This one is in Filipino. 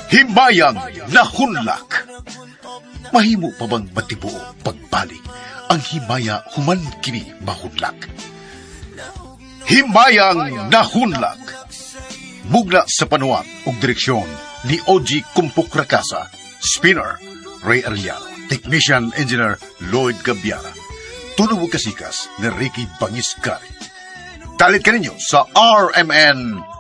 Himayang nahunlak. Mahimo pa bang matibuo pagbalik ang himaya human kini mahunlak? Himayang nahunlak. Mugna sa panuwat ug direksyon ni Oji Kumpuk Rakasa, Spinner Ray Arellano, Technician Engineer Lloyd Gabiara, tunog kasikas ni Ricky Bangiscari. Dalit ka ninyo sa RMN